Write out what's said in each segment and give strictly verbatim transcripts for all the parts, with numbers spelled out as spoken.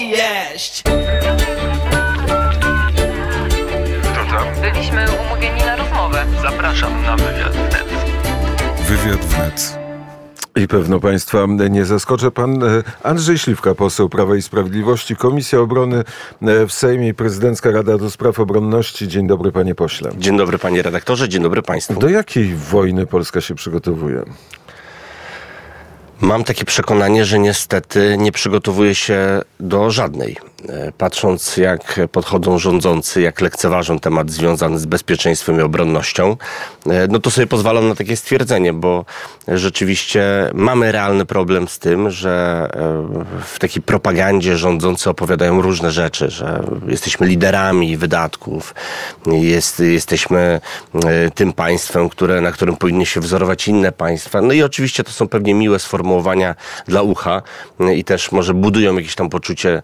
jeść. Kto tam? Byliśmy umówieni na rozmowę. Zapraszam na wywiad wnet. Wywiad wnet. I pewno Państwa nie zaskoczę. Pan Andrzej Śliwka, poseł Prawa i Sprawiedliwości, Komisja Obrony w Sejmie i Prezydencka Rada do Spraw Obronności. Dzień dobry, panie pośle. Dzień dobry, panie redaktorze, dzień dobry państwu. Do jakiej wojny Polska się przygotowuje? Mam takie przekonanie, że niestety nie przygotowuje się do żadnej. Patrząc, jak podchodzą rządzący, jak lekceważą temat związany z bezpieczeństwem i obronnością, no to sobie pozwalam na takie stwierdzenie, bo rzeczywiście mamy realny problem z tym, że w takiej propagandzie rządzący opowiadają różne rzeczy, że jesteśmy liderami wydatków, jest, jesteśmy tym państwem, które, na którym powinny się wzorować inne państwa. No i oczywiście to są pewnie miłe sformułowania dla ucha i też może budują jakieś tam poczucie,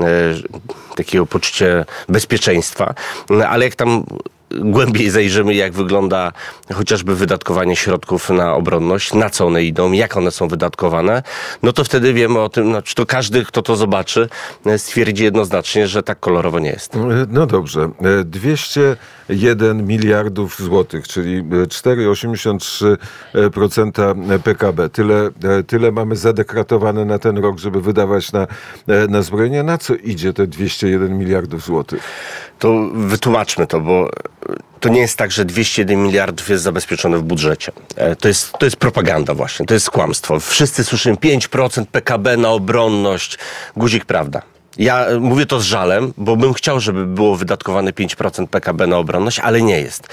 takiego poczucie bezpieczeństwa, ale jak tam głębiej zajrzymy, jak wygląda chociażby wydatkowanie środków na obronność, na co one idą, jak one są wydatkowane, no to wtedy wiemy o tym, znaczy to każdy, kto to zobaczy, stwierdzi jednoznacznie, że tak kolorowo nie jest. No dobrze. dwieście jeden miliardów złotych, czyli cztery przecinek osiemdziesiąt trzy procent P K B. Tyle, tyle mamy zadekretowane na ten rok, żeby wydawać na, na zbrojenie. Na co idzie te dwieście jeden miliardów złotych? To wytłumaczmy to, bo to nie jest tak, że dwieście jeden miliardów jest zabezpieczone w budżecie. To jest, to jest propaganda właśnie, to jest kłamstwo. Wszyscy słyszymy pięć procent P K B na obronność. Guzik, prawda. Ja mówię to z żalem, bo bym chciał, żeby było wydatkowane pięć procent P K B na obronność, ale nie jest.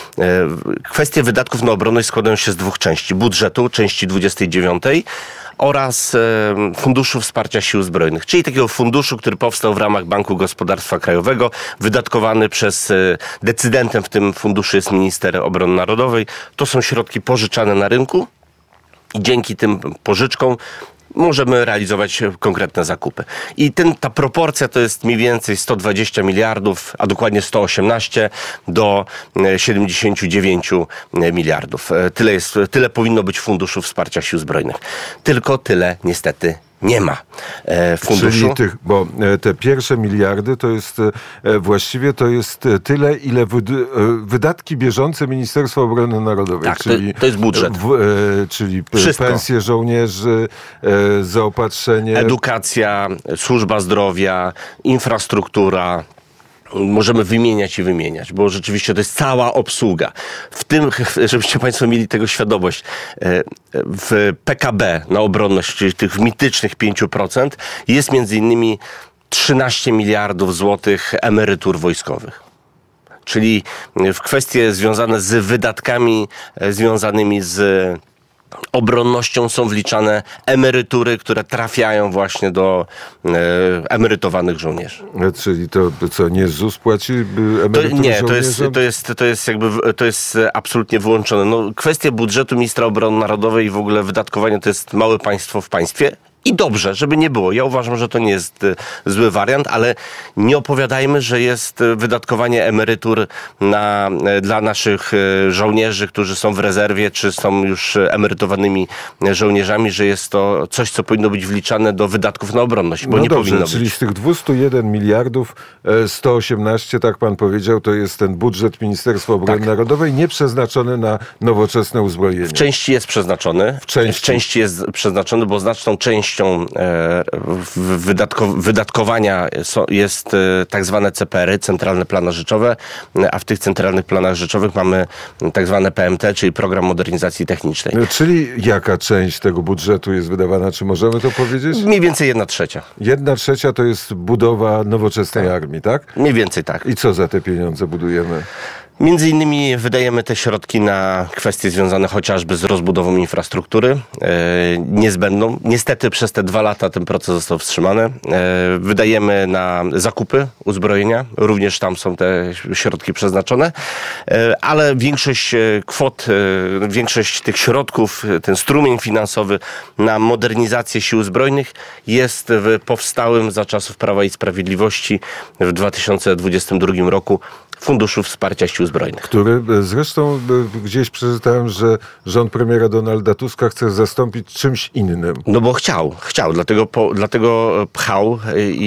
Kwestie wydatków na obronność składają się z dwóch części. Budżetu, części dwudziestej dziewiątej oraz Funduszu Wsparcia Sił Zbrojnych, czyli takiego funduszu, który powstał w ramach Banku Gospodarstwa Krajowego, wydatkowany przez decydentem w tym funduszu jest minister obrony narodowej. To są środki pożyczane na rynku i dzięki tym pożyczkom możemy realizować konkretne zakupy. I ten, ta proporcja to jest mniej więcej sto dwadzieścia miliardów, a dokładnie sto osiemnaście do siedemdziesiąt dziewięć miliardów. Tyle, jest, tyle powinno być Funduszu Wsparcia Sił Zbrojnych. Tylko tyle niestety nie ma e, funduszu. Czyli tych, bo te pierwsze miliardy to jest e, właściwie to jest tyle, ile wyd, e, wydatki bieżące Ministerstwa Obrony Narodowej. Tak, czyli, to, to jest budżet. W, e, czyli Wszystko. Pensje żołnierzy, e, zaopatrzenie. Edukacja, służba zdrowia, infrastruktura. Możemy wymieniać i wymieniać, bo rzeczywiście to jest cała obsługa. W tym, żebyście Państwo mieli tego świadomość, w P K B na obronność, czyli tych mitycznych pięć procent, jest między innymi trzynaście miliardów złotych emerytur wojskowych. Czyli w kwestie związane z wydatkami związanymi z obronnością są wliczane emerytury, które trafiają właśnie do e, emerytowanych żołnierzy. Czyli to co, nie ZUS płaci emerytury to, Nie, to jest, żołnierzom? to, jest, to jest jakby, to jest absolutnie wyłączone. No, kwestia budżetu ministra obrony narodowej i w ogóle wydatkowania to jest małe państwo w państwie. I dobrze, żeby nie było. Ja uważam, że to nie jest zły wariant, ale nie opowiadajmy, że jest wydatkowanie emerytur na, dla naszych żołnierzy, którzy są w rezerwie, czy są już emerytowanymi żołnierzami, że jest to coś, co powinno być wliczane do wydatków na obronność, bo no nie dobrze, powinno czyli być. z tych dwieście jeden miliardów sto osiemnaście, tak pan powiedział, to jest ten budżet Ministerstwa Obrony Tak. Narodowej nieprzeznaczony na nowoczesne uzbrojenie. W części jest przeznaczony. W części. W części jest przeznaczony, bo znaczną część Wydatko, wydatkowania jest tak zwane C P R-y, Centralne Plany Rzeczowe, a w tych centralnych planach rzeczowych mamy tak zwane P M T, czyli Program Modernizacji Technicznej. Czyli jaka część tego budżetu jest wydawana? Czy możemy to powiedzieć? Mniej więcej jedna trzecia. Jedna trzecia to jest budowa nowoczesnej tak. armii, tak? Mniej więcej tak. I co za te pieniądze budujemy? Między innymi wydajemy te środki na kwestie związane chociażby z rozbudową infrastruktury e, niezbędną. Niestety przez te dwa lata ten proces został wstrzymany. E, wydajemy na zakupy uzbrojenia. Również tam są te środki przeznaczone. E, ale większość kwot, e, większość tych środków, ten strumień finansowy na modernizację sił zbrojnych jest w powstałym za czasów Prawa i Sprawiedliwości w dwa tysiące dwudziestym drugim roku Funduszu Wsparcia Sił Sił Zbrojnych. Który zresztą gdzieś przeczytałem, że rząd premiera Donalda Tuska chce zastąpić czymś innym. No bo chciał, chciał, dlatego, po, dlatego pchał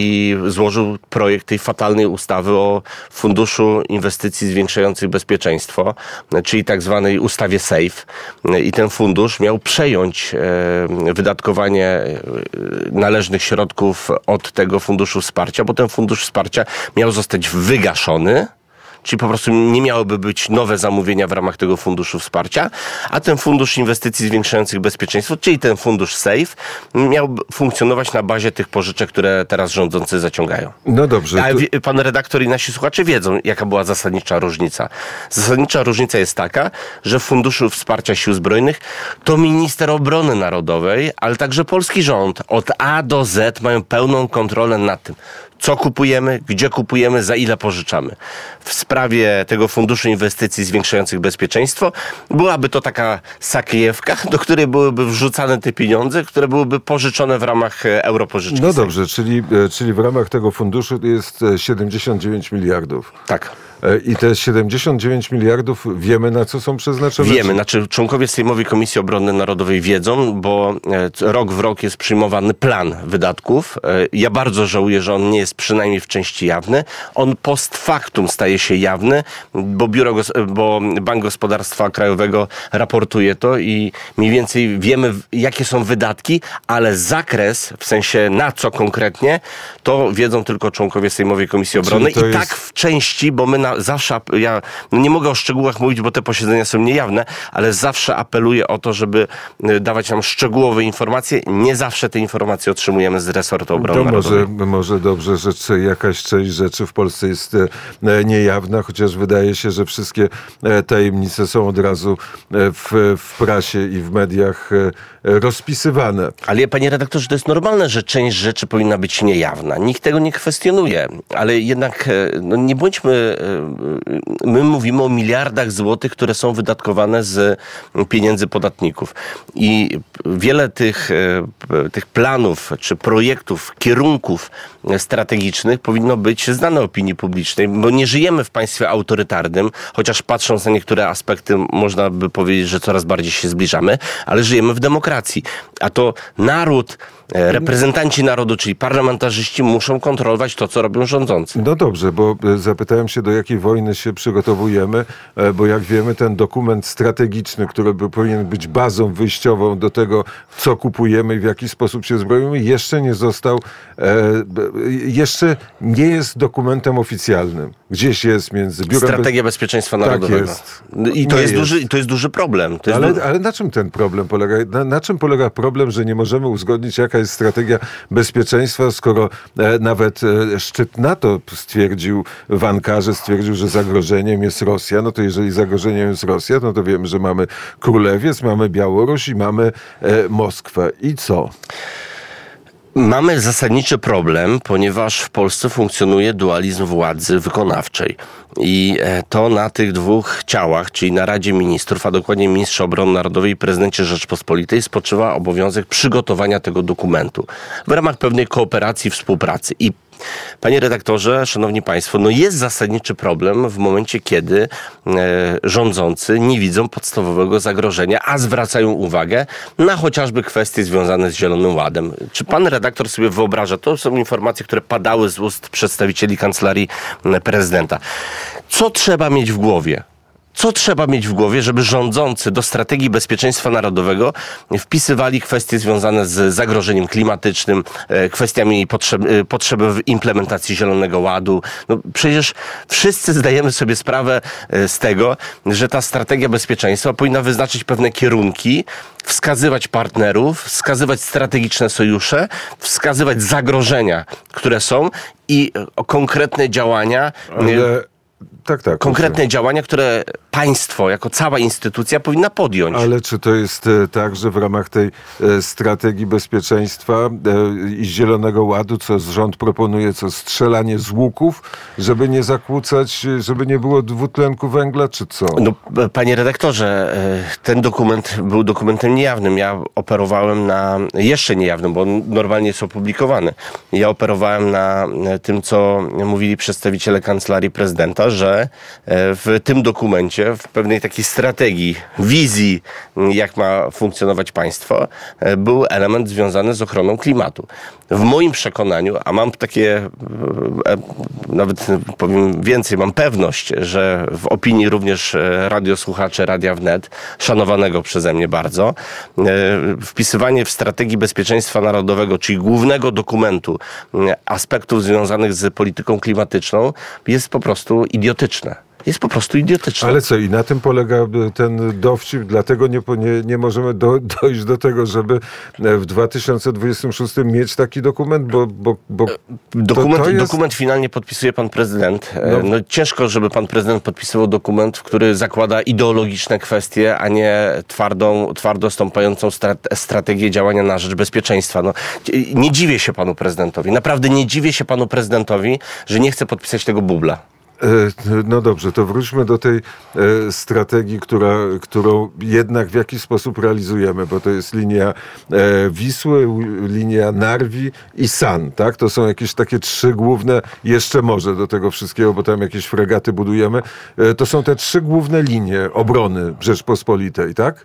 i złożył projekt tej fatalnej ustawy o Funduszu Inwestycji Zwiększających Bezpieczeństwo, czyli tak zwanej ustawie SAFE. I ten fundusz miał przejąć e, wydatkowanie e, należnych środków od tego Funduszu Wsparcia, bo ten Fundusz Wsparcia miał zostać wygaszony. Czyli po prostu nie miałyby być nowe zamówienia w ramach tego funduszu wsparcia, a ten Fundusz Inwestycji Zwiększających Bezpieczeństwo, czyli ten fundusz SAFE, miał funkcjonować na bazie tych pożyczek, które teraz rządzący zaciągają. No dobrze. A to... pan redaktor i nasi słuchacze wiedzą, jaka była zasadnicza różnica. Zasadnicza różnica jest taka, że w Funduszu Wsparcia Sił Zbrojnych to minister obrony narodowej, ale także polski rząd od A do Z mają pełną kontrolę nad tym, co kupujemy, gdzie kupujemy, za ile pożyczamy. W sprawie tego Funduszu Inwestycji Zwiększających Bezpieczeństwo byłaby to taka sakiewka, do której byłyby wrzucane te pieniądze, które byłyby pożyczone w ramach europożyczki. No dobrze, czyli, czyli w ramach tego funduszu jest siedemdziesiąt dziewięć miliardów. Tak. I te siedemdziesiąt dziewięć miliardów wiemy, na co są przeznaczone? Wiemy, znaczy członkowie Sejmowej Komisji Obrony Narodowej wiedzą, bo rok w rok jest przyjmowany plan wydatków. Ja bardzo żałuję, że on nie jest przynajmniej w części jawny. On post factum staje się jawny, bo, Biuro, bo Bank Gospodarstwa Krajowego raportuje to i mniej więcej wiemy, jakie są wydatki, ale zakres, w sensie na co konkretnie, to wiedzą tylko członkowie Sejmowej Komisji Obrony. I jest... tak w części, bo my na zawsze, ja no nie mogę o szczegółach mówić, bo te posiedzenia są niejawne, ale zawsze apeluję o to, żeby dawać nam szczegółowe informacje. Nie zawsze te informacje otrzymujemy z resortu obrony to narodowej. Może, może dobrze, że jakaś część rzeczy w Polsce jest niejawna, chociaż wydaje się, że wszystkie tajemnice są od razu w, w prasie i w mediach rozpisywane. Ale panie redaktorze, to jest normalne, że część rzeczy powinna być niejawna. Nikt tego nie kwestionuje, ale jednak no nie bądźmy... My mówimy o miliardach złotych, które są wydatkowane z pieniędzy podatników. I wiele tych, tych planów, czy projektów, kierunków strategicznych powinno być znane opinii publicznej, bo nie żyjemy w państwie autorytarnym, chociaż patrząc na niektóre aspekty można by powiedzieć, że coraz bardziej się zbliżamy, ale żyjemy w demokracji. A to naród, reprezentanci narodu, czyli parlamentarzyści muszą kontrolować to, co robią rządzący. No dobrze, bo zapytałem się, do jakiej wojny się przygotowujemy, bo jak wiemy, ten dokument strategiczny, który by powinien być bazą wyjściową do tego, co kupujemy i w jaki sposób się zbrojimy, jeszcze nie został, jeszcze nie jest dokumentem oficjalnym. Gdzieś jest między biurem... Strategia Bezpieczeństwa Narodowego. Tak jest. I to jest, jest. Duży, to jest duży problem. To jest ale, du... ale na czym ten problem polega? Na, na czym polega problem, że nie możemy uzgodnić, jaka jest strategia bezpieczeństwa, skoro e, nawet e, szczyt NATO stwierdził w Ankarze, stwierdził, że zagrożeniem jest Rosja. No to jeżeli zagrożeniem jest Rosja, no to wiemy, że mamy Królewiec, mamy Białoruś i mamy e, Moskwę. I co? Mamy zasadniczy problem, ponieważ w Polsce funkcjonuje dualizm władzy wykonawczej. I to na tych dwóch ciałach, czyli na Radzie Ministrów, a dokładnie Ministrze Obrony Narodowej i Prezydencie Rzeczypospolitej, spoczywa obowiązek przygotowania tego dokumentu w ramach pewnej kooperacji, współpracy. I panie redaktorze, szanowni państwo, no jest zasadniczy problem w momencie, kiedy e, rządzący nie widzą podstawowego zagrożenia, a zwracają uwagę na chociażby kwestie związane z Zielonym Ładem. Czy pan redaktor sobie wyobraża, to są informacje, które padały z ust przedstawicieli Kancelarii Prezydenta. Co trzeba mieć w głowie? Co trzeba mieć w głowie, żeby rządzący do strategii bezpieczeństwa narodowego wpisywali kwestie związane z zagrożeniem klimatycznym, kwestiami potrzeby, potrzeby implementacji Zielonego Ładu? No przecież wszyscy zdajemy sobie sprawę z tego, że ta strategia bezpieczeństwa powinna wyznaczyć pewne kierunki, wskazywać partnerów, wskazywać strategiczne sojusze, wskazywać zagrożenia, które są i konkretne działania... Ale... Tak, tak. Konkretne proszę. działania, które państwo, jako cała instytucja powinna podjąć. Ale czy to jest e, tak, że w ramach tej e, strategii bezpieczeństwa e, i Zielonego Ładu, co rząd proponuje, co strzelanie z łuków, żeby nie zakłócać, żeby nie było dwutlenku węgla, czy co? No, panie redaktorze, e, ten dokument był dokumentem niejawnym. Ja operowałem na, jeszcze niejawnym, bo on normalnie jest opublikowany. Ja operowałem na tym, co mówili przedstawiciele Kancelarii Prezydenta, że ale w tym dokumencie, w pewnej takiej strategii, wizji, jak ma funkcjonować państwo, był element związany z ochroną klimatu. W moim przekonaniu, a mam takie, nawet powiem więcej, mam pewność, że w opinii również radiosłuchaczy Radia Wnet, szanowanego przeze mnie bardzo, wpisywanie w strategii bezpieczeństwa narodowego, czyli głównego dokumentu aspektów związanych z polityką klimatyczną jest po prostu idiotyczne. Jest po prostu idiotyczne. Ale co, i na tym polega ten dowcip, dlatego nie, nie, nie możemy do, dojść do tego, żeby w dwa tysiące dwudziestym szóstym mieć taki dokument, bo... bo, bo dokument, to, to jest... dokument finalnie podpisuje pan prezydent. No. No, ciężko, żeby pan prezydent podpisywał dokument, który zakłada ideologiczne kwestie, a nie twardą, twardo stąpającą strate- strategię działania na rzecz bezpieczeństwa. No, nie dziwię się panu prezydentowi. Naprawdę nie dziwię się panu prezydentowi, że nie chce podpisać tego bubla. No dobrze, to wróćmy do tej e, strategii, która, którą jednak w jakiś sposób realizujemy, bo to jest linia e, Wisły, linia Narwi i San, tak? To są jakieś takie trzy główne, jeszcze może do tego wszystkiego, bo tam jakieś fregaty budujemy. E, to są te trzy główne linie obrony Rzeczpospolitej, tak?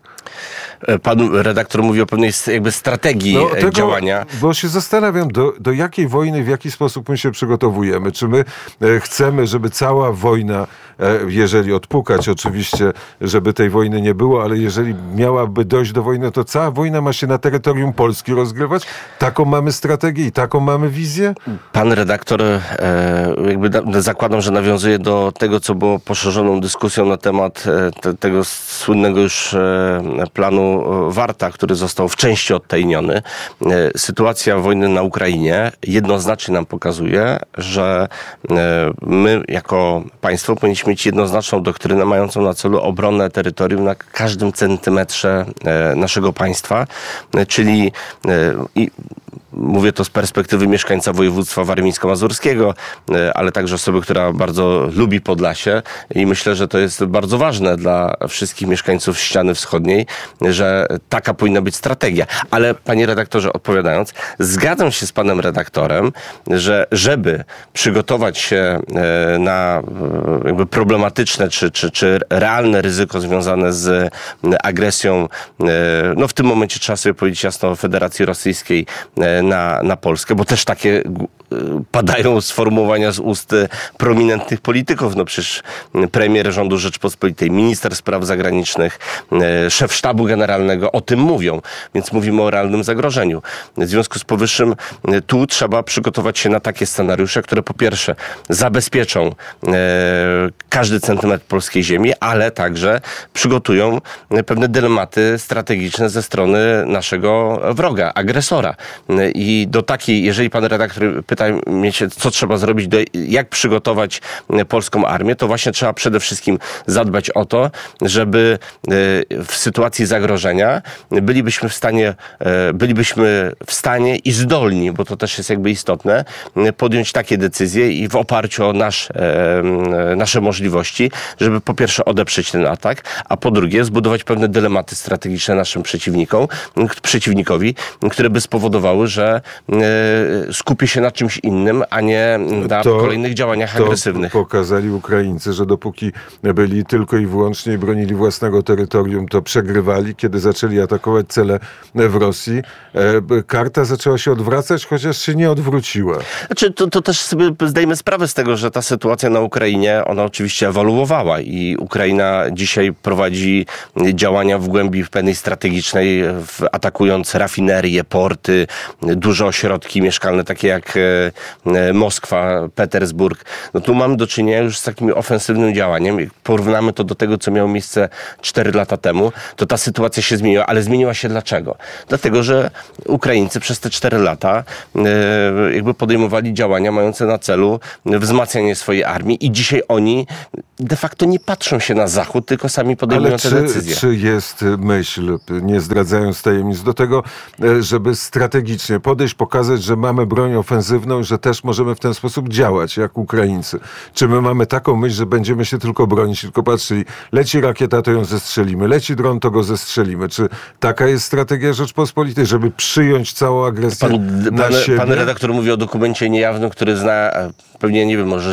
Pan redaktor mówi o pewnej jakby strategii no, tego, działania. Bo się zastanawiam, do, do jakiej wojny, w jaki sposób my się przygotowujemy. Czy my e, chcemy, żeby cała wojna, e, jeżeli odpukać oczywiście, żeby tej wojny nie było, ale jeżeli miałaby dojść do wojny, to cała wojna ma się na terytorium Polski rozgrywać? Taką mamy strategię i taką mamy wizję? Pan redaktor, e, jakby da, zakładam, że nawiązuje do tego, co było poszerzoną dyskusją na temat e, te, tego słynnego już e, planu Warta, który został w części odtajniony. E, sytuacja wojny na Ukrainie jednoznacznie nam pokazuje, że e, my jako państwo powinniśmy mieć jednoznaczną doktrynę mającą na celu obronę terytorium na każdym centymetrze e, naszego państwa, e, czyli e, i mówię to z perspektywy mieszkańca województwa warmińsko-mazurskiego, ale także osoby, która bardzo lubi Podlasie i myślę, że to jest bardzo ważne dla wszystkich mieszkańców ściany wschodniej, że taka powinna być strategia. Ale panie redaktorze, odpowiadając, zgadzam się z panem redaktorem, że żeby przygotować się na jakby problematyczne czy, czy, czy realne ryzyko związane z agresją, no w tym momencie trzeba sobie powiedzieć jasno o Federacji Rosyjskiej na, na Polskę, bo też takie padają sformułowania z ust prominentnych polityków. No przecież premier rządu Rzeczpospolitej, minister spraw zagranicznych, szef sztabu generalnego o tym mówią, więc mówimy o realnym zagrożeniu. W związku z powyższym tu trzeba przygotować się na takie scenariusze, które po pierwsze zabezpieczą e, każdy centymetr polskiej ziemi, ale także przygotują pewne dylematy strategiczne ze strony naszego wroga, agresora. I do takiej, jeżeli pan redaktor pyta mnie się, co trzeba zrobić, do, jak przygotować polską armię, to właśnie trzeba przede wszystkim zadbać o to, żeby w sytuacji zagrożenia bylibyśmy w stanie, bylibyśmy w stanie i zdolni, bo to też jest jakby istotne, podjąć takie decyzje i w oparciu o nasz, nasze możliwości, żeby po pierwsze odeprzeć ten atak, a po drugie zbudować pewne dylematy strategiczne naszym przeciwnikom, przeciwnikowi, które by spowodowały, że skupi się na czymś innym, a nie na to, kolejnych działaniach to agresywnych. Pokazali Ukraińcy, że dopóki byli tylko i wyłącznie i bronili własnego terytorium, to przegrywali. Kiedy zaczęli atakować cele w Rosji, karta zaczęła się odwracać, chociaż się nie odwróciła. Znaczy, to, to też sobie zdajmy sprawę z tego, że ta sytuacja na Ukrainie, ona oczywiście ewoluowała i Ukraina dzisiaj prowadzi działania w głębi pewnej strategicznej, w, atakując rafinerie, porty, duże ośrodki mieszkalne, takie jak e, Moskwa, Petersburg. No tu mamy do czynienia już z takim ofensywnym działaniem. Jak porównamy to do tego, co miało miejsce cztery lata temu, to ta sytuacja się zmieniła. Ale zmieniła się dlaczego? Dlatego, że Ukraińcy przez te cztery lata e, jakby podejmowali działania mające na celu wzmacnianie swojej armii i dzisiaj oni de facto nie patrzą się na Zachód, tylko sami podejmują Ale te czy, decyzje. czy jest myśl, nie zdradzając tajemnic, do tego, żeby strategicznie podejść, pokazać, że mamy broń ofensywną i że też możemy w ten sposób działać, jak Ukraińcy? Czy my mamy taką myśl, że będziemy się tylko bronić, tylko patrzyli, leci rakieta, to ją zestrzelimy, leci dron, to go zestrzelimy? Czy taka jest strategia Rzeczpospolitej, żeby przyjąć całą agresję pan, na pan, siebie? Pan redaktor mówi o dokumencie niejawnym, który zna pewnie, nie wiem, może z dziesięć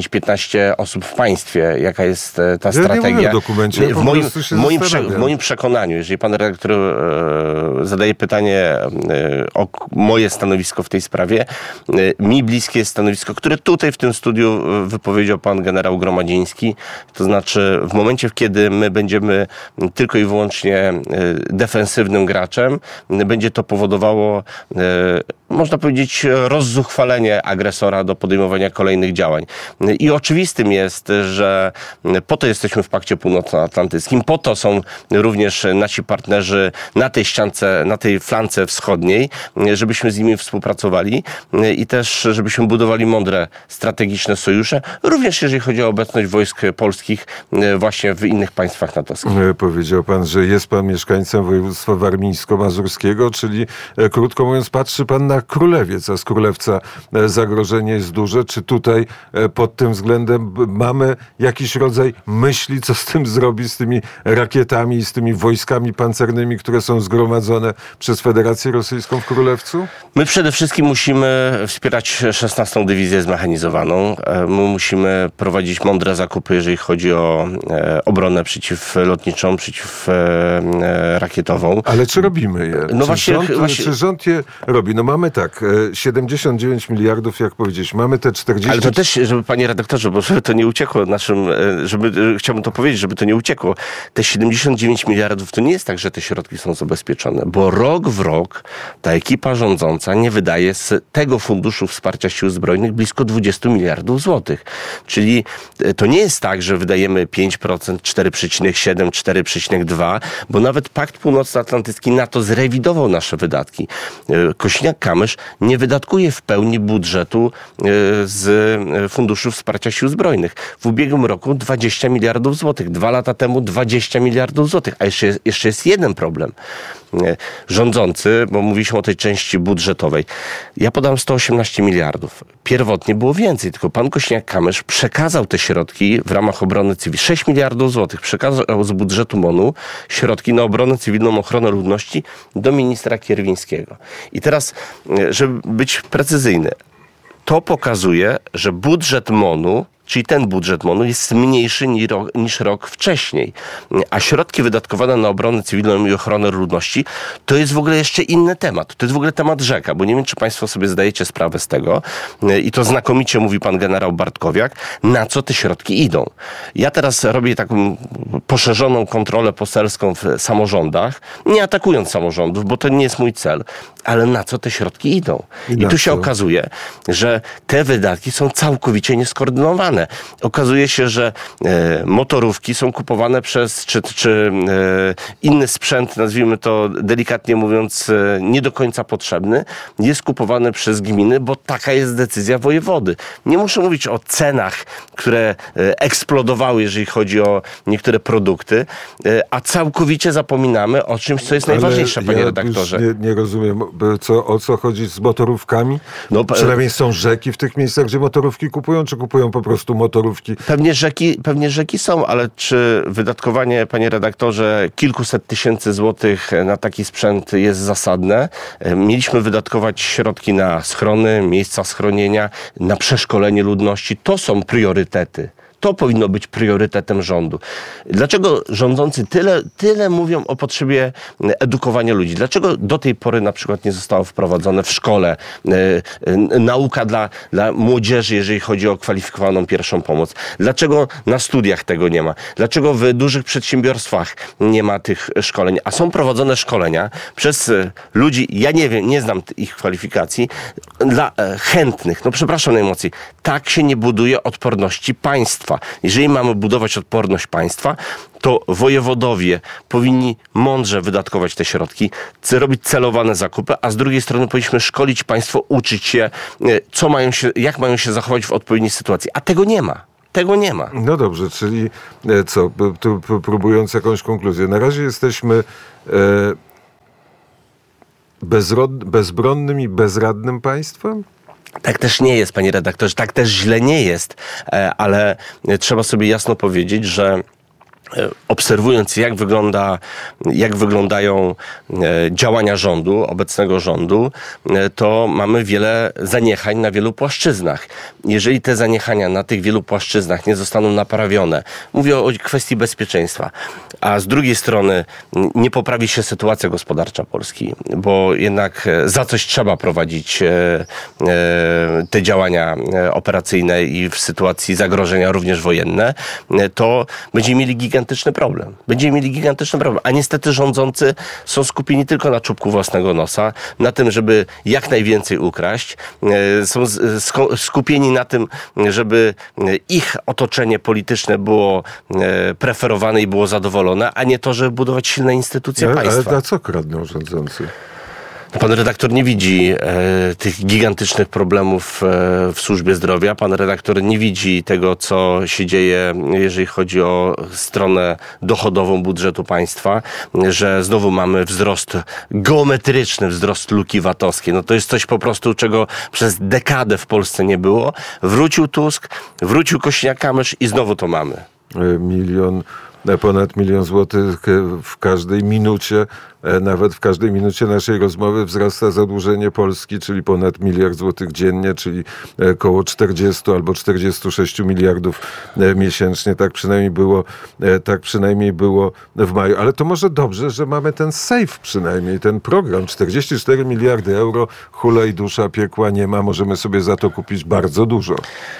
piętnaście osób w państwie. Jaka jest e, ta Ja strategia? nie mówię o dokumencie, ja w, po moim, prostu się w, moim prze, zastanawiam. w moim przekonaniu, jeżeli pan redaktor e, zadaje pytanie e, o k- moje stanowisko w tej sprawie, e, mi bliskie jest stanowisko, które tutaj w tym studiu e, wypowiedział pan generał Gromadziński. To znaczy w momencie, kiedy my będziemy tylko i wyłącznie e, defensywnym graczem, e, będzie to powodowało, e, można powiedzieć, rozzuchwalenie agresora do podejmowania kolejnych działań. I oczywistym jest, że po to jesteśmy w Pakcie Północnoatlantyckim, po to są również nasi partnerzy na tej ściance, na tej flance wschodniej, żebyśmy z nimi współpracowali i też, żebyśmy budowali mądre, strategiczne sojusze, również jeżeli chodzi o obecność wojsk polskich właśnie w innych państwach natowskich. Powiedział pan, że jest pan mieszkańcem województwa warmińsko-mazurskiego, czyli e, krótko mówiąc patrzy pan na Królewiec, a z Królewca e, zagrożenie jest duże. Czy tutaj e, pod tym względem b- mamy jakiś rodzaj myśli, co z tym zrobić, z tymi rakietami i z tymi wojskami pancernymi, które są zgromadzone przez Federację Rosyjską w Królewcu? My przede wszystkim musimy wspierać szesnastą Dywizję Zmechanizowaną. E, My musimy prowadzić mądre zakupy, jeżeli chodzi o e, obronę przeciwlotniczą, przeciwrakietową. Ale czy robimy je? No czy, właśnie- rząd, właśnie- czy rząd je robi? No mamy tak, e, siedemdziesiąt dziewięć miliardów, jak powiedzieć, mamy te czterdzieści... Ale to też, żeby panie redaktorze, bo żeby to nie uciekło naszym, e, żeby, e, chciałbym to powiedzieć, żeby to nie uciekło. Te siedemdziesiąt dziewięć miliardów to nie jest tak, że te środki są zabezpieczone, bo rok w rok ta ekipa rządząca nie wydaje z tego Funduszu Wsparcia Sił Zbrojnych blisko dwadzieścia miliardów złotych. Czyli e, to nie jest tak, że wydajemy pięć procent, cztery przecinek siedem, cztery przecinek dwa, bo nawet Pakt Północnoatlantycki NATO zrewidował nasze wydatki. E, Kosiniak-Kamysz nie wydatkuje w pełni budżetu e, z e, Funduszu Wsparcia Sił Zbrojnych. W ubiegłym roku dwadzieścia miliardów złotych. Dwa lata temu dwadzieścia miliardów złotych. A jeszcze jest, jeszcze jest jeden problem. E, Rządzący, bo mówiliśmy o tej części budżetowej. Ja podam sto osiemnaście miliardów. Pierwotnie było więcej, tylko pan Kosiniak-Kamysz przekazał te środki w ramach obrony cywilnej. sześć miliardów złotych przekazał z budżetu M O N-u środki na obronę cywilną, ochronę ludności do ministra Kierwińskiego. I teraz, e, żeby być precyzyjny, to pokazuje, że budżet M O N-u, czyli ten budżet M O N-u jest mniejszy niż rok, niż rok wcześniej. A środki wydatkowane na obronę cywilną i ochronę ludności to jest w ogóle jeszcze inny temat. To jest w ogóle temat rzeka, bo nie wiem, czy państwo sobie zdajecie sprawę z tego i to znakomicie mówi pan generał Bartkowiak, na co te środki idą. Ja teraz robię taką poszerzoną kontrolę poselską w samorządach, nie atakując samorządów, bo to nie jest mój cel, ale na co te środki idą. I I, na tu się co? okazuje, że te wydatki są całkowicie nieskoordynowane. Okazuje się, że e, motorówki są kupowane przez, czy, czy e, inny sprzęt, nazwijmy to delikatnie mówiąc, e, nie do końca potrzebny, jest kupowany przez gminy, bo taka jest decyzja wojewody. Nie muszę mówić o cenach, które e, eksplodowały, jeżeli chodzi o niektóre produkty, e, a całkowicie zapominamy o czymś, co jest najważniejsze, Ale panie ja redaktorze. już Nie, nie rozumiem, co, o co chodzi z motorówkami. No, pa- Przynajmniej są rzeki w tych miejscach, gdzie motorówki kupują, czy kupują po prostu motorówki? Pewnie rzeki, pewnie rzeki są, ale czy wydatkowanie, panie redaktorze, kilkuset tysięcy złotych na taki sprzęt jest zasadne? Mieliśmy wydatkować środki na schrony, miejsca schronienia, na przeszkolenie ludności. To są priorytety. To powinno być priorytetem rządu. Dlaczego rządzący tyle, tyle mówią o potrzebie edukowania ludzi? Dlaczego do tej pory na przykład nie zostało wprowadzone w szkole e, e, nauka dla, dla młodzieży, jeżeli chodzi o kwalifikowaną pierwszą pomoc? Dlaczego na studiach tego nie ma? Dlaczego w dużych przedsiębiorstwach nie ma tych szkoleń? A są prowadzone szkolenia przez e, ludzi, ja nie wiem, nie znam ich kwalifikacji, dla e, chętnych. No przepraszam najmocniej. Tak się nie buduje odporności państwa. Jeżeli mamy budować odporność państwa, to wojewodowie powinni mądrze wydatkować te środki, c- robić celowane zakupy, a z drugiej strony powinniśmy szkolić państwo, uczyć się, e, co mają się, jak mają się zachować w odpowiedniej sytuacji. A tego nie ma. Tego nie ma. No dobrze, czyli e, co, p- tu p- próbując jakąś konkluzję. Na razie jesteśmy e, bezrod, bezbronnym i bezradnym państwem? Tak też nie jest, panie redaktorze, tak też źle nie jest, e, ale trzeba sobie jasno powiedzieć, że obserwując jak wygląda, jak wyglądają działania rządu, obecnego rządu, to mamy wiele zaniechań na wielu płaszczyznach. Jeżeli te zaniechania na tych wielu płaszczyznach nie zostaną naprawione, mówię o kwestii bezpieczeństwa, a z drugiej strony nie poprawi się sytuacja gospodarcza Polski, bo jednak za coś trzeba prowadzić te działania operacyjne i w sytuacji zagrożenia również wojenne, to będziemy mieli gigantyczny problem. Będziemy mieli gigantyczny problem. A niestety rządzący są skupieni tylko na czubku własnego nosa, na tym, żeby jak najwięcej ukraść. Są skupieni na tym, żeby ich otoczenie polityczne było preferowane i było zadowolone, a nie to, żeby budować silne instytucje ale, państwa. Ale na co kradną rządzący? Pan redaktor nie widzi e, tych gigantycznych problemów e, w służbie zdrowia. Pan redaktor nie widzi tego, co się dzieje, jeżeli chodzi o stronę dochodową budżetu państwa, że znowu mamy wzrost, geometryczny wzrost luki vatowskiej. No to jest coś po prostu, czego przez dekadę w Polsce nie było. Wrócił Tusk, wrócił Kosiniak-Kamysz i znowu to mamy. Milion, ponad milion złotych w każdej minucie, nawet w każdej minucie naszej rozmowy wzrasta zadłużenie Polski, czyli ponad miliard złotych dziennie, czyli około czterdzieści albo czterdzieści sześć miliardów miesięcznie. Tak przynajmniej było, tak przynajmniej było w maju. Ale to może dobrze, że mamy ten safe przynajmniej, ten program. czterdzieści cztery miliardy euro, hulaj dusza, piekła nie ma. Możemy sobie za to kupić bardzo dużo.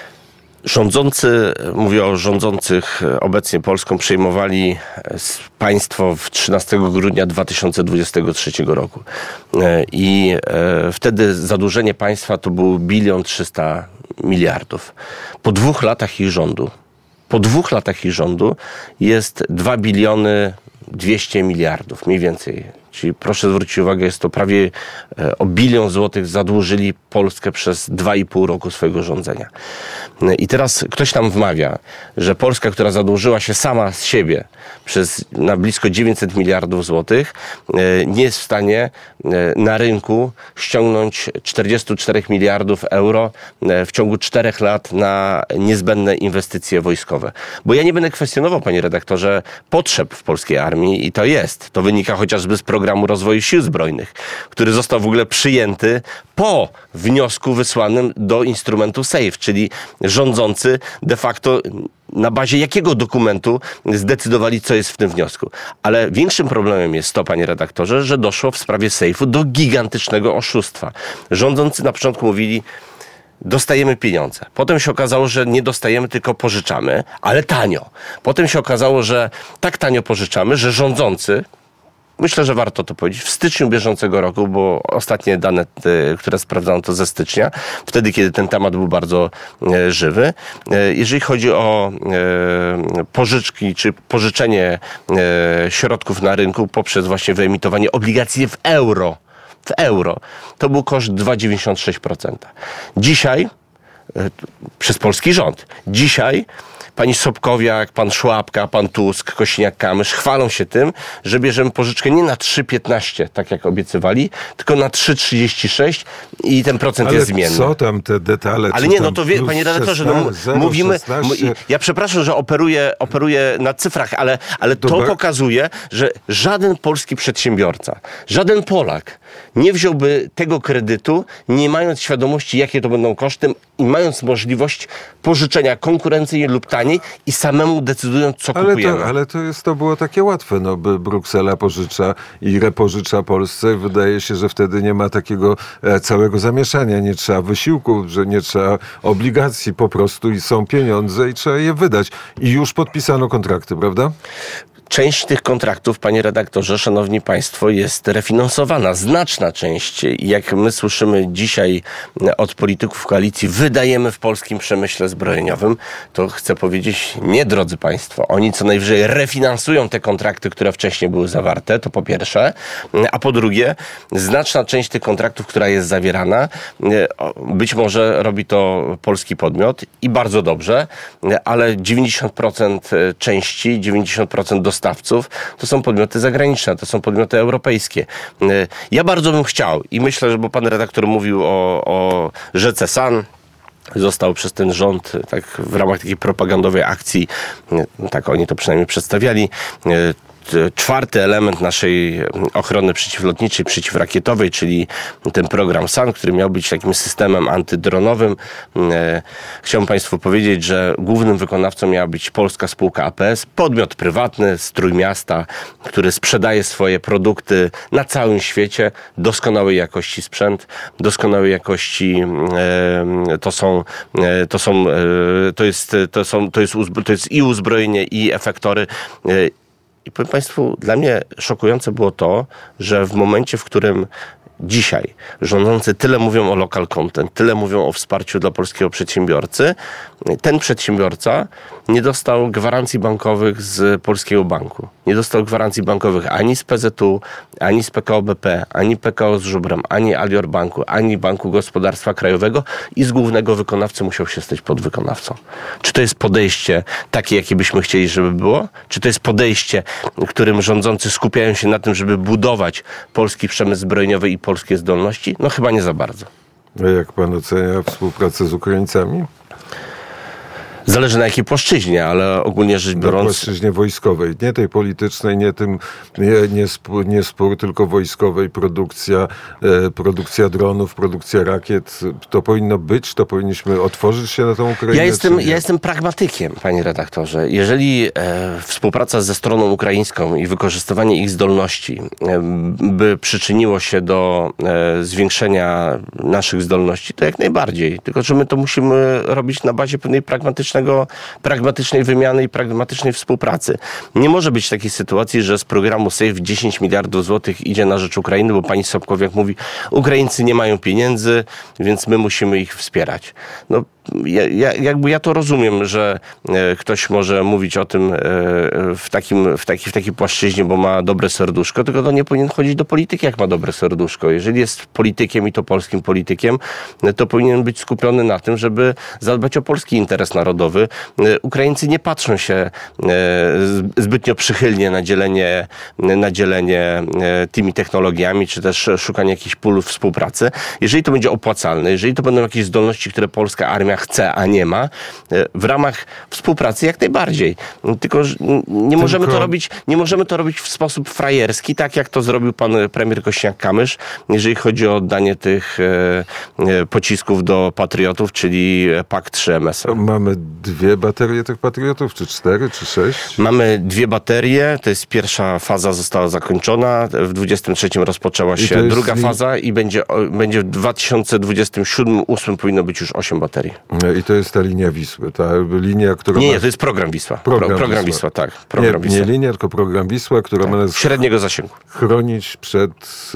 Rządzący, mówię o rządzących obecnie Polską, przejmowali państwo w trzynastego grudnia dwa tysiące dwudziestego trzeciego roku. I wtedy zadłużenie państwa to był bilion trzysta miliardów. Po dwóch latach ich rządu, po dwóch latach ich rządu jest dwa biliony dwieście miliardów, mniej więcej. Czyli proszę zwrócić uwagę, jest to prawie o bilion złotych zadłużyli Polskę przez dwa i pół roku swojego rządzenia. I teraz ktoś nam wmawia, że Polska, która zadłużyła się sama z siebie przez na blisko dziewięćset miliardów złotych, nie jest w stanie na rynku ściągnąć czterdzieści cztery miliardów euro w ciągu czterech lat na niezbędne inwestycje wojskowe. Bo ja nie będę kwestionował, panie redaktorze, potrzeb w polskiej armii i to jest. To wynika chociażby z programu rozwoju sił zbrojnych, który został w ogóle przyjęty po wniosku wysłanym do instrumentu SAFE, czyli rządzący de facto na bazie jakiego dokumentu zdecydowali, co jest w tym wniosku. Ale większym problemem jest to, panie redaktorze, że doszło w sprawie SAFE-u do gigantycznego oszustwa. Rządzący na początku mówili, dostajemy pieniądze. Potem się okazało, że nie dostajemy, tylko pożyczamy, ale tanio. Potem się okazało, że tak tanio pożyczamy, że rządzący, myślę, że warto to powiedzieć, w styczniu bieżącego roku, bo ostatnie dane, które sprawdzano, to ze stycznia, wtedy, kiedy ten temat był bardzo e, żywy. E, jeżeli chodzi o e, pożyczki, czy pożyczenie e, środków na rynku poprzez właśnie wyemitowanie obligacji w euro, w euro, to był koszt dwa przecinek dziewięćdziesiąt sześć procent. Dzisiaj, e, przez polski rząd, dzisiaj pani Sobkowiak, pan Szłapka, pan Tusk, Kosiniak-Kamysz chwalą się tym, że bierzemy pożyczkę nie na trzy przecinek piętnaście, tak jak obiecywali, tylko na trzy przecinek trzydzieści sześć i ten procent ale jest zmienny. co tam te detale? Ale nie, no to wie, panie redaktorze, no, mówimy, szesnaście ja przepraszam, że operuję, operuję na cyfrach, ale, ale to Dobra. pokazuje, że żaden polski przedsiębiorca, żaden Polak nie wziąłby tego kredytu, nie mając świadomości, jakie to będą koszty i mając możliwość pożyczenia konkurencyjnie lub taniej i samemu decydując, co ale kupujemy. to, ale to, jest, to było takie łatwe. No, by Bruksela pożycza i repożycza Polsce. Wydaje się, że wtedy nie ma takiego e, całego zamieszania. Nie trzeba wysiłku, że nie trzeba obligacji po prostu i są pieniądze i trzeba je wydać. I już podpisano kontrakty, prawda? Część tych kontraktów, panie redaktorze, szanowni państwo, jest refinansowana. Znaczna część. Jak my słyszymy dzisiaj od polityków koalicji, wydajemy w polskim przemyśle zbrojeniowym, to chcę powiedzieć, nie, drodzy państwo. Oni co najwyżej refinansują te kontrakty, które wcześniej były zawarte, to po pierwsze. A po drugie, znaczna część tych kontraktów, która jest zawierana, być może robi to polski podmiot i bardzo dobrze, ale dziewięćdziesiąt procent części, dziewięćdziesiąt procent dostawców to są podmioty zagraniczne, to są podmioty europejskie. Ja bardzo bym chciał i myślę, że bo pan redaktor mówił o, o rzece San, został przez ten rząd tak w ramach takiej propagandowej akcji, tak oni to przynajmniej przedstawiali, czwarty element naszej ochrony przeciwlotniczej, przeciwrakietowej, czyli ten program SAN, który miał być takim systemem antydronowym. Chciałbym Państwu powiedzieć, że głównym wykonawcą miała być polska spółka A P S, podmiot prywatny z Trójmiasta, który sprzedaje swoje produkty na całym świecie, doskonałej jakości sprzęt, doskonałej jakości to są, to są, to jest, to są, to jest, to jest i uzbrojenie, i efektory. I powiem Państwu, dla mnie szokujące było to, że w momencie, w którym dzisiaj rządzący tyle mówią o local content, tyle mówią o wsparciu dla polskiego przedsiębiorcy, ten przedsiębiorca nie dostał gwarancji bankowych z polskiego banku. Nie dostał gwarancji bankowych ani z P Z U, ani z P K O B P, ani P K O z Żubrem, ani Alior Banku, ani Banku Gospodarstwa Krajowego i z głównego wykonawcy musiał się stać podwykonawcą. Czy to jest podejście takie, jakie byśmy chcieli, żeby było? Czy to jest podejście, którym rządzący skupiają się na tym, żeby budować polski przemysł zbrojeniowy i polskie zdolności? No chyba nie za bardzo. A jak pan ocenia współpracę z Ukraińcami? Zależy na jakiej płaszczyźnie, ale ogólnie rzecz biorąc... Na płaszczyźnie wojskowej, nie tej politycznej, nie tym, nie, nie, spór, nie spór, tylko wojskowej, produkcja, e, produkcja dronów, produkcja rakiet. To powinno być, to powinniśmy otworzyć się na tą Ukrainę? Ja jestem, ja jestem pragmatykiem, panie redaktorze. Jeżeli e, współpraca ze stroną ukraińską i wykorzystywanie ich zdolności e, by przyczyniło się do e, zwiększenia naszych zdolności, to jak najbardziej. Tylko, że my to musimy robić na bazie pewnej pragmatycznej pragmatycznej wymiany i pragmatycznej współpracy. Nie może być takiej sytuacji, że z programu SAFE dziesięć miliardów złotych idzie na rzecz Ukrainy, bo pani Sobkowiak mówi, Ukraińcy nie mają pieniędzy, więc my musimy ich wspierać. No, ja, ja, jakby ja to rozumiem, że e, ktoś może mówić o tym e, w, takim, w, taki, w takiej płaszczyźnie, bo ma dobre serduszko, tylko to nie powinien chodzić do polityki, jak ma dobre serduszko. Jeżeli jest politykiem i to polskim politykiem, to powinien być skupiony na tym, żeby zadbać o polski interes narodowy. Ukraińcy nie patrzą się zbytnio przychylnie na dzielenie, na dzielenie tymi technologiami, czy też szukanie jakichś pól współpracy. Jeżeli to będzie opłacalne, jeżeli to będą jakieś zdolności, które polska armia chce, a nie ma, w ramach współpracy jak najbardziej. Tylko nie możemy to robić, nie możemy to robić w sposób frajerski, tak jak to zrobił pan premier Kosiniak-Kamysz, jeżeli chodzi o oddanie tych pocisków do patriotów, czyli P A K trzy M S. Mamy dwie baterie tych patriotów, czy cztery, czy sześć? Mamy dwie baterie, to jest pierwsza faza, została zakończona, w dwudziestym trzecim rozpoczęła się druga li... faza i będzie, będzie w dwa tysiące dwudziestym siódmym dwudziestym ósmym powinno być już osiem baterii. I to jest ta linia Wisły, ta linia, która... Nie, ma... nie, to jest program Wisła. Program, Pro, program Wisła. Wisła, tak. Program nie, Wisła. nie linia, tylko program Wisła, która tak. ma nas... Średniego zasięgu. Chronić przed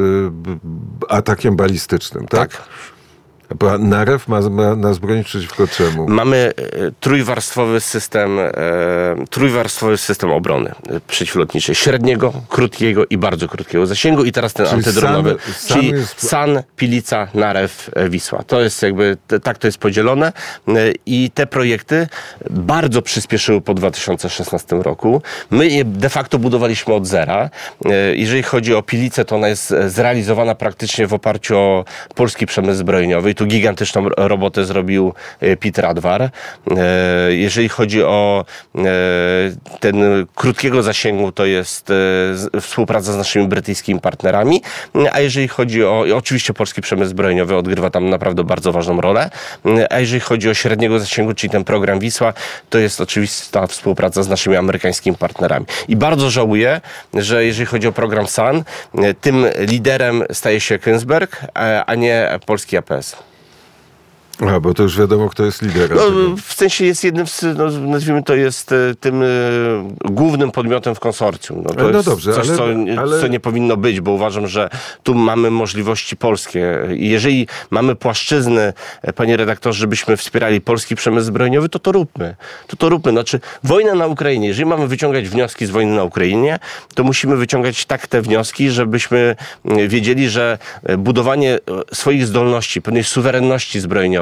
y, atakiem balistycznym, tak? Tak. Narew ma, ma nas bronić przeciwko czemu? Mamy e, trójwarstwowy system, e, trójwarstwowy system obrony e, przeciwlotniczej. Średniego, krótkiego i bardzo krótkiego zasięgu. I teraz ten czyli antydronowy. San, czyli San jest... SAN, Pilica, Narew, e, Wisła. To jest jakby, te, tak to jest podzielone. E, I te projekty bardzo przyspieszyły po dwa tysiące szesnastym roku. My je de facto budowaliśmy od zera. E, jeżeli chodzi o Pilicę, to ona jest zrealizowana praktycznie w oparciu o polski przemysł zbrojeniowy. Tu gigantyczną robotę zrobił Peter Adwar. Jeżeli chodzi o ten krótkiego zasięgu, to jest współpraca z naszymi brytyjskimi partnerami, a jeżeli chodzi o, oczywiście polski przemysł zbrojeniowy odgrywa tam naprawdę bardzo ważną rolę, a jeżeli chodzi o średniego zasięgu, czyli ten program Wisła, to jest oczywista współpraca z naszymi amerykańskimi partnerami. I bardzo żałuję, że jeżeli chodzi o program SAN, tym liderem staje się Kongsberg, a nie polski A P S. A, bo to już wiadomo, kto jest liderem. No, w sensie jest jednym, z, no, nazwijmy to, jest tym y, głównym podmiotem w konsorcjum. No, to no jest dobrze, coś, ale, co, ale... co nie powinno być, bo uważam, że tu mamy możliwości polskie. I jeżeli mamy płaszczyzny, panie redaktorze, żebyśmy wspierali polski przemysł zbrojeniowy, to to róbmy. To to róbmy. Znaczy, wojna na Ukrainie, jeżeli mamy wyciągać wnioski z wojny na Ukrainie, to musimy wyciągać tak te wnioski, żebyśmy wiedzieli, że budowanie swoich zdolności, pewnej suwerenności zbrojeniowej,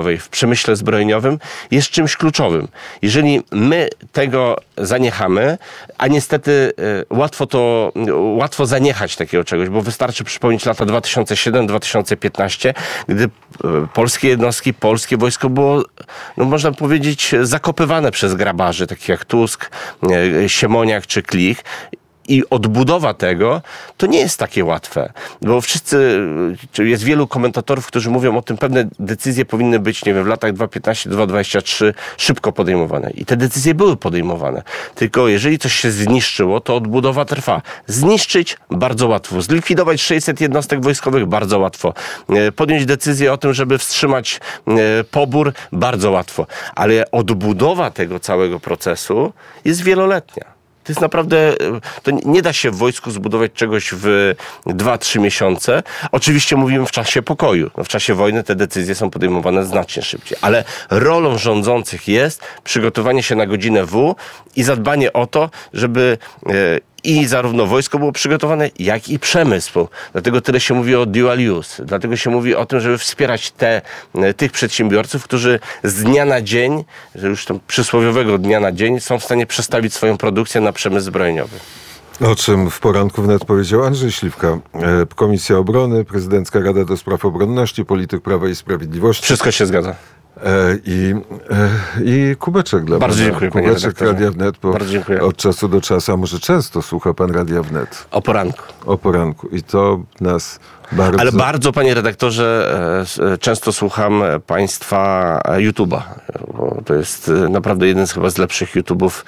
zbrojeniowej, w przemyśle zbrojeniowym jest czymś kluczowym. Jeżeli my tego zaniechamy, a niestety łatwo to, łatwo zaniechać takiego czegoś, bo wystarczy przypomnieć lata dwa tysiące siódmy do dwa tysiące piętnastego, gdy polskie jednostki, polskie wojsko było, no można powiedzieć, zakopywane przez grabarzy, takich jak Tusk, Siemoniak czy Klich. I odbudowa tego to nie jest takie łatwe, bo wszyscy, jest wielu komentatorów, którzy mówią o tym, pewne decyzje powinny być, nie wiem, w latach dwa tysiące piętnastego do dwa tysiące dwudziestego trzeciego szybko podejmowane. I te decyzje były podejmowane. Tylko jeżeli coś się zniszczyło, to odbudowa trwa. Zniszczyć bardzo łatwo. Zlikwidować sześćset jednostek wojskowych bardzo łatwo. Podjąć decyzję o tym, żeby wstrzymać pobór bardzo łatwo. Ale odbudowa tego całego procesu jest wieloletnia. To jest naprawdę, to nie da się w wojsku zbudować czegoś w dwa trzy miesiące. Oczywiście mówimy w czasie pokoju. No w czasie wojny te decyzje są podejmowane znacznie szybciej. Ale rolą rządzących jest przygotowanie się na godzinę W i zadbanie o to, żeby i zarówno wojsko było przygotowane, jak i przemysł. Dlatego tyle się mówi o dual use. Dlatego się mówi o tym, żeby wspierać te, tych przedsiębiorców, którzy z dnia na dzień, już tam przysłowiowego dnia na dzień, są w stanie przestawić swoją produkcję na przemysł zbrojeniowy. O czym w poranku wnet powiedział Andrzej Śliwka. Komisja Obrony, Prezydencka Rada do Spraw Obronności, Polityk Prawa i Sprawiedliwości. Wszystko się zgadza. I, i kubeczek dla Bardzo pana. dziękuję, Kubeczek Radia Wnet, bo Bardzo dziękuję. od czasu do czasu, a może często słucha pan Radia Wnet. O poranku. O poranku. I to nas bardzo... Ale bardzo, panie redaktorze, często słucham państwa YouTube'a, bo to jest naprawdę jeden z chyba z lepszych YouTube'ów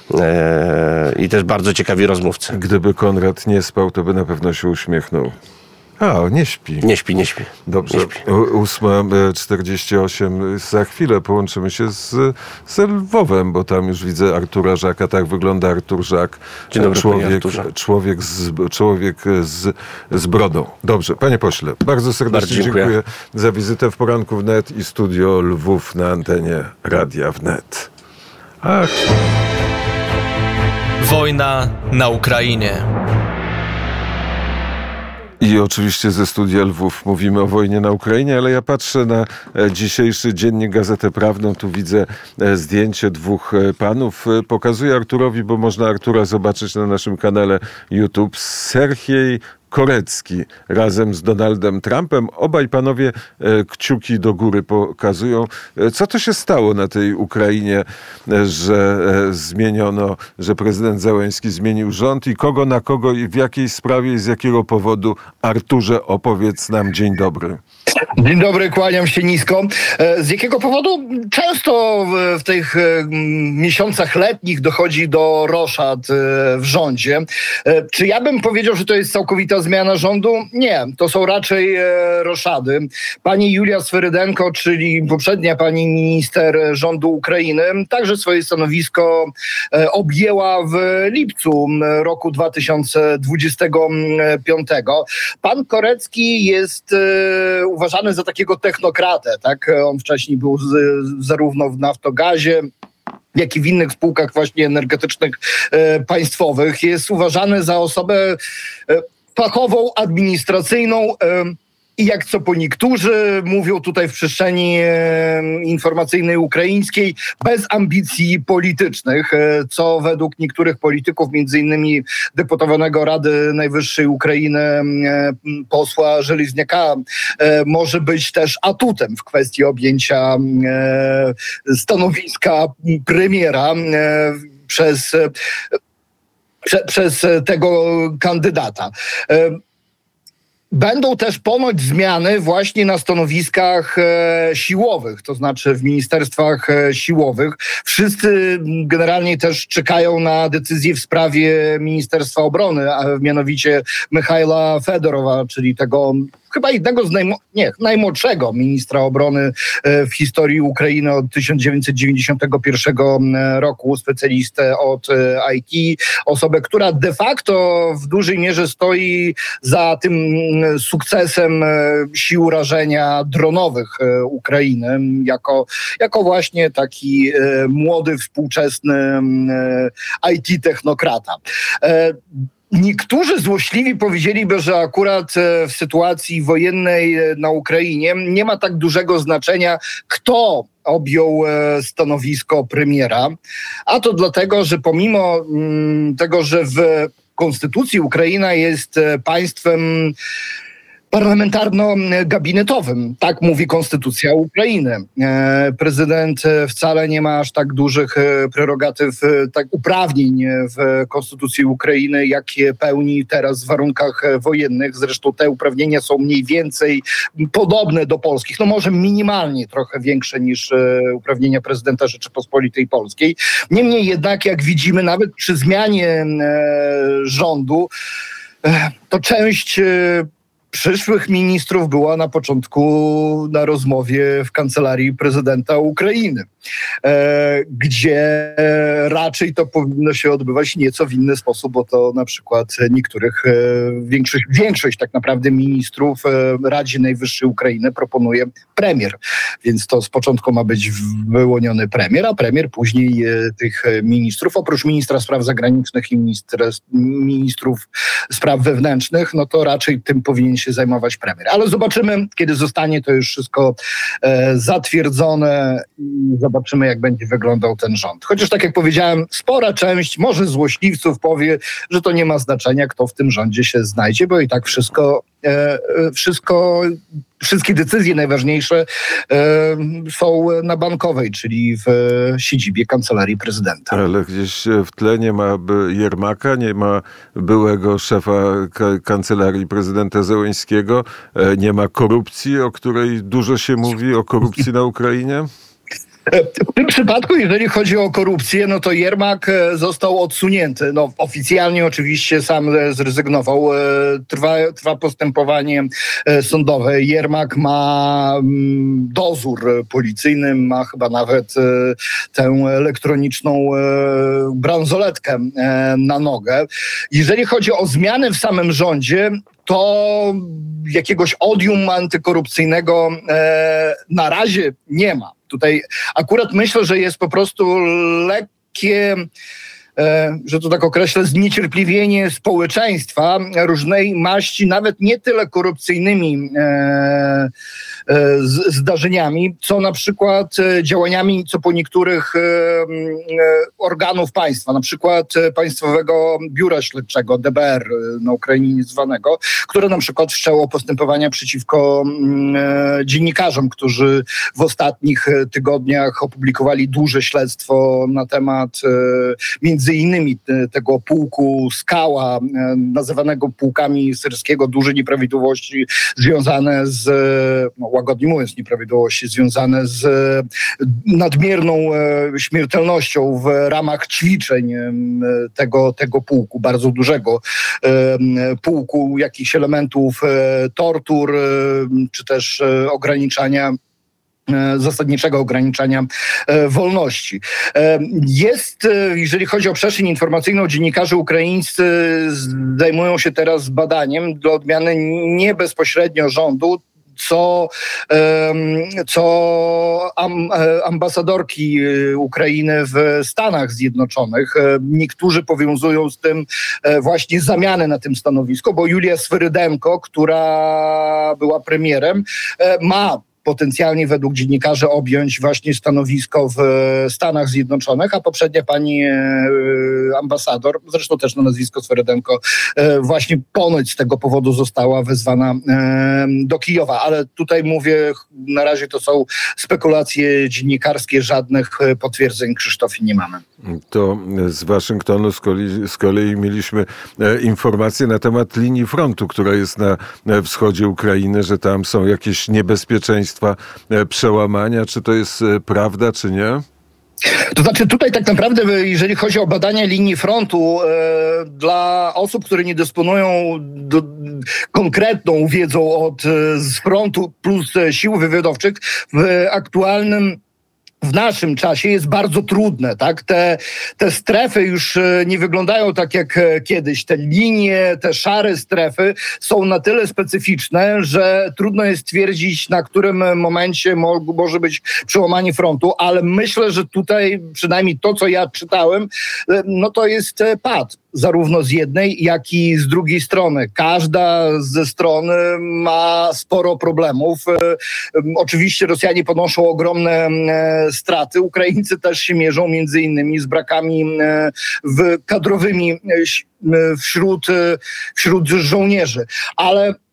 i też bardzo ciekawi rozmówcy. Gdyby Konrad nie spał, to by na pewno się uśmiechnął. A, nie śpi. Nie śpi, nie śpi. Dobrze. Nie śpi. ósma czterdzieści osiem. Za chwilę połączymy się z, z Lwowem, bo tam już widzę Artura Żaka. Tak wygląda Artur Żak. Dzień dobry, człowiek, człowiek, z, człowiek z, z brodą. Dobrze, panie pośle, bardzo serdecznie bardzo dziękuję. dziękuję za wizytę w Poranku Wnet i studio Lwów na antenie Radia Wnet. Ach. Wojna na Ukrainie. I oczywiście ze studia Lwów mówimy o wojnie na Ukrainie, ale ja patrzę na dzisiejszy dziennik, Gazetę Prawną. Tu widzę zdjęcie dwóch panów. Pokazuję Arturowi, bo można Artura zobaczyć na naszym kanale YouTube. Serhiej Korecki razem z Donaldem Trumpem. Obaj panowie kciuki do góry pokazują. Co to się stało na tej Ukrainie, że zmieniono, że prezydent Zełenski zmienił rząd i kogo na kogo i w jakiej sprawie i z jakiego powodu? Arturze, opowiedz nam. Dzień dobry. Dzień dobry, kłaniam się nisko. Z jakiego powodu? Często w tych miesiącach letnich dochodzi do roszad w rządzie. Czy ja bym powiedział, że to jest całkowita zmiana rządu? Nie, to są raczej roszady. Pani Julia Swerydenko, czyli poprzednia pani minister rządu Ukrainy, także swoje stanowisko objęła w lipcu roku dwa tysiące dwudziestego piątego. Pan Korecki jest uważany za takiego technokratę, tak? On wcześniej był z, zarówno w Naftogazie, jak i w innych spółkach właśnie energetycznych e, państwowych. Jest uważany za osobę e, fachową, administracyjną, e, i jak co po niektórzy mówią tutaj w przestrzeni e, informacyjnej ukraińskiej, bez ambicji politycznych, e, co według niektórych polityków, między innymi deputowanego Rady Najwyższej Ukrainy e, posła Żelizniaka, e, może być też atutem w kwestii objęcia e, stanowiska premiera e, przez, e, prze, przez tego kandydata. E, Będą też ponoć zmiany właśnie na stanowiskach e, siłowych, to znaczy w ministerstwach e, siłowych. Wszyscy generalnie też czekają na decyzję w sprawie Ministerstwa Obrony, a mianowicie Michajla Fedorowa, czyli tego chyba jednego z najmo- nie, najmłodszego ministra obrony w historii Ukrainy od tysiąc dziewięćset dziewięćdziesiątego pierwszego roku, specjalistę od I T, osobę, która de facto w dużej mierze stoi za tym sukcesem sił rażenia dronowych Ukrainy, jako, jako właśnie taki młody, współczesny I T technokrata. niektórzy złośliwi powiedzieliby, że akurat e, w sytuacji wojennej e, na Ukrainie nie ma tak dużego znaczenia, kto objął e, stanowisko premiera, a to dlatego, że pomimo m, tego, że w konstytucji Ukraina jest e, państwem parlamentarno-gabinetowym. Tak mówi konstytucja Ukrainy. E, prezydent wcale nie ma aż tak dużych e, prerogatyw, e, tak uprawnień w konstytucji Ukrainy, jakie pełni teraz w warunkach e, wojennych. Zresztą te uprawnienia są mniej więcej podobne do polskich. No może minimalnie trochę większe niż e, uprawnienia prezydenta Rzeczypospolitej Polskiej. Niemniej jednak, jak widzimy, nawet przy zmianie e, rządu, e, to część e, przyszłych ministrów była na początku na rozmowie w kancelarii prezydenta Ukrainy, e, gdzie raczej to powinno się odbywać nieco w inny sposób, bo to na przykład niektórych, e, większość, większość tak naprawdę ministrów e, Radzie Najwyższej Ukrainy proponuje premier. Więc to z początku ma być wyłoniony premier, a premier później e, tych ministrów, oprócz ministra spraw zagranicznych i ministra, ministrów spraw wewnętrznych, no to raczej tym powinien się zajmować premier. Ale zobaczymy, kiedy zostanie to już wszystko e, zatwierdzone i zobaczymy, jak będzie wyglądał ten rząd. Chociaż tak jak powiedziałem, spora część, może złośliwców powie, że to nie ma znaczenia, kto w tym rządzie się znajdzie, bo i tak wszystko, e, wszystko wszystkie decyzje najważniejsze e, są na Bankowej, czyli w e, siedzibie Kancelarii Prezydenta. Ale gdzieś w tle nie ma Jermaka, nie ma byłego szefa ka- Kancelarii Prezydenta Zełenskiego, e, nie ma korupcji, o której dużo się mówi, o korupcji na Ukrainie? W tym przypadku, jeżeli chodzi o korupcję, no to Jermak został odsunięty. No, oficjalnie oczywiście sam zrezygnował. Trwa, trwa postępowanie sądowe. Jermak ma dozór policyjny, ma chyba nawet tę elektroniczną bransoletkę na nogę. Jeżeli chodzi o zmiany w samym rządzie, to jakiegoś odium antykorupcyjnego na razie nie ma. Tutaj akurat myślę, że jest po prostu lekkie, e, że to tak określę, zniecierpliwienie społeczeństwa różnej maści, nawet nie tyle korupcyjnymi e, e, z, zdarzeniami, co na przykład działaniami, co po niektórych e, e, organów państwa, na przykład Państwowego Biura Śledczego, D B R na Ukrainie zwanego, które na przykład wszczęło postępowania przeciwko e, dziennikarzom, którzy w ostatnich tygodniach opublikowali duże śledztwo na temat e, między innymi te, tego pułku Skała, e, nazywanego pułkami Syrskiego, duże nieprawidłowości związane z, no, łagodnie mówiąc, nieprawidłowości związane z nadmierną e, śmiertelnością w ramach ćwiczeń e, tego, tego pułku, bardzo dużego e, pułku, jakichś elementów e, tortur, e, czy też e, ograniczania zasadniczego ograniczania e, wolności. E, jest, e, jeżeli chodzi o przestrzeń informacyjną, dziennikarze ukraińscy zajmują się teraz badaniem dla odmiany nie bezpośrednio rządu, co, co ambasadorki Ukrainy w Stanach Zjednoczonych. Niektórzy powiązują z tym właśnie zamianę na tym stanowisku, bo Julia Swyrydenko, która była premierem, ma potencjalnie według dziennikarzy objąć właśnie stanowisko w Stanach Zjednoczonych, a poprzednia pani e, ambasador, zresztą też na nazwisko Swyrydenko, e, właśnie ponoć z tego powodu została wezwana e, do Kijowa. Ale tutaj mówię, na razie to są spekulacje dziennikarskie, żadnych potwierdzeń, Krzysztofie, nie mamy. To z Waszyngtonu z kolei, z kolei mieliśmy e, informacje na temat linii frontu, która jest na, na wschodzie Ukrainy, że tam są jakieś niebezpieczeństwa przełamania. Czy to jest prawda, czy nie? To znaczy tutaj tak naprawdę, jeżeli chodzi o badania linii frontu, e, dla osób, które nie dysponują do, konkretną wiedzą od z frontu plus sił wywiadowczych, w aktualnym w naszym czasie jest bardzo trudne, tak? Te, te strefy już nie wyglądają tak jak kiedyś. Te linie, te szare strefy są na tyle specyficzne, że trudno jest stwierdzić, na którym momencie mo- może być przełamanie frontu, ale myślę, że tutaj przynajmniej to, co ja czytałem, no to jest pad. zarówno z jednej, jak i z drugiej strony. Każda ze stron ma sporo problemów. Oczywiście Rosjanie ponoszą ogromne straty. Ukraińcy też się mierzą między innymi z brakami w kadrowymi wśród, wśród żołnierzy. Ale